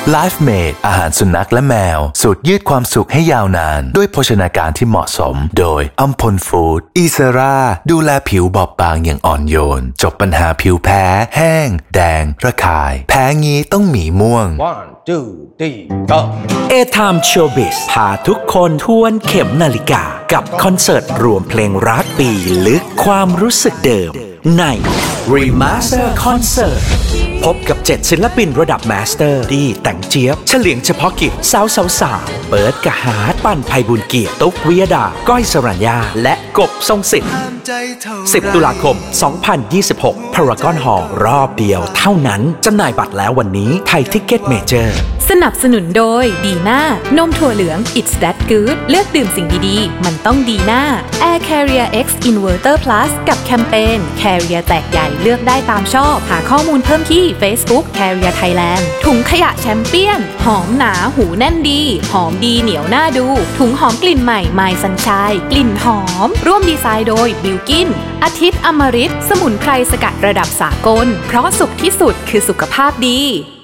Life Made อาหารสุนัขและแมวสูตรยืดความสุขให้ยาวนานด้วยโภชนาการที่เหมาะสมโดยอัมพลฟู้ดอีเซราดูแลผิวบอบบางอย่างอ่อนโยนจบปัญหาผิวแพ้แห้งแดงระคายแพ้งี้ต้องหมีม่วง One, two, three, go A-Time Showbiz พาทุกคนทวนเข็มนาฬิกากับคอนเสิร์ตรวมเพลงรักปีลึกความรู้สึกเดิมใน Remaster Concert พบกับ7ศิลปินระดับมาสเตอร์ดีแต่งเจี๊ยบเฉลียงเฉพาะกิจสาวเปิดกะหาปั่นไพบุญเกียรติตุ๊กวิยดาก้อยสรัญญาและกบทรงสิทธิ์10 ตุลาคม 2026 Paragon Hall รอบเดียวเท่านั้นจำหน่ายบัตรแล้ววันนี้ไทยทิกเก็ตเมเจอร์สนับสนุนโดยดีน่านมถั่วเหลือง It's That Good เลือกดื่มสิ่งดีๆมันต้องดีน่า Air Carrier X Inverter Plus กับแคมเปญ Carrier แจกใหญ่เลือกได้ตามชอบหาข้อมูลเพิ่มที่ Facebook Carrier Thailand ถุงขยะแชมเปี้ยนหอมหนาหูแน่นดีหอมดีเหนียวน่าดูถุงหอมกลิ่นใหม่ My Sunshine กลิ่นหอมร่วมดีไซน์โดยบิลกินอาทิตย์อมฤตสมุนไพรสกัดระดับสากลเพราะสุขที่สุดคือสุขภาพดี